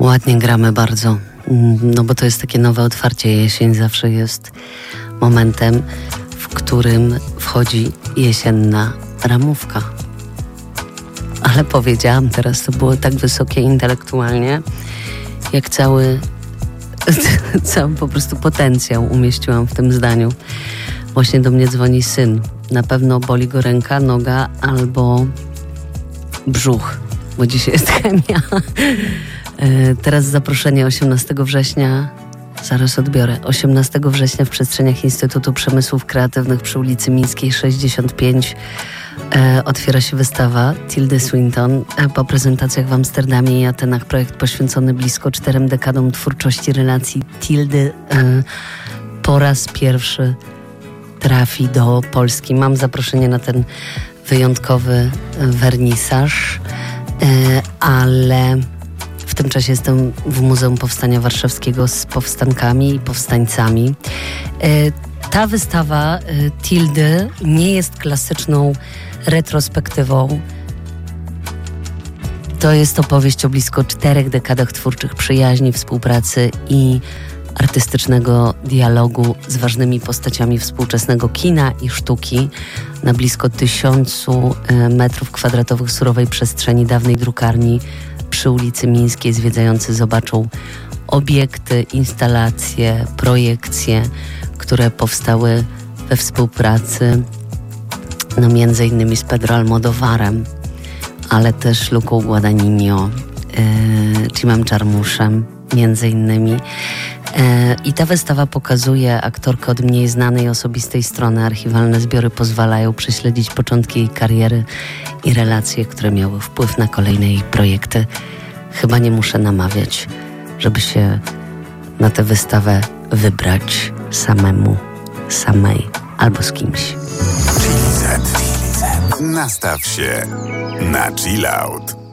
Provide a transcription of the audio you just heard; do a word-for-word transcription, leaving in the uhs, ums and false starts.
Ładnie gramy bardzo, no bo to jest takie nowe otwarcie. Jesień zawsze jest momentem, w którym wchodzi jesienna ramówka. Ale powiedziałam teraz, to było tak wysokie intelektualnie, jak cały, cały po prostu potencjał umieściłam w tym zdaniu. Właśnie do mnie dzwoni syn. Na pewno boli go ręka, noga albo brzuch, bo dzisiaj jest chemia. Teraz zaproszenie osiemnastego września, zaraz odbiorę, osiemnastego września w przestrzeniach Instytutu Przemysłów Kreatywnych przy ulicy Mińskiej sześćdziesiąt pięć e, otwiera się wystawa Tildy Swinton. E, po prezentacjach w Amsterdamie i Atenach projekt poświęcony blisko czterem dekadom twórczości relacji Tildy e, po raz pierwszy trafi do Polski. Mam zaproszenie na ten wyjątkowy wernisaż, e, ale w tym czasie jestem w Muzeum Powstania Warszawskiego z powstankami i powstańcami. Ta wystawa Tildy nie jest klasyczną retrospektywą. To jest opowieść o blisko czterech dekadach twórczych przyjaźni, współpracy i artystycznego dialogu z ważnymi postaciami współczesnego kina i sztuki na blisko tysiącu metrów kwadratowych surowej przestrzeni dawnej drukarni przy ulicy Mińskiej. Zwiedzający zobaczą obiekty, instalacje, projekcje, które powstały we współpracy no między innymi z Pedro Almodovarem, ale też Lucą Guadagnino, yy, Jimem Jarmuszem między innymi. Yy, I ta wystawa pokazuje aktorkę od mniej znanej osobistej strony. Archiwalne zbiory pozwalają prześledzić początki jej kariery i relacje, które miały wpływ na kolejne jej projekty. Chyba nie muszę namawiać, żeby się na tę wystawę wybrać samemu, samej albo z kimś. Chili Z. Nastaw się na chill out.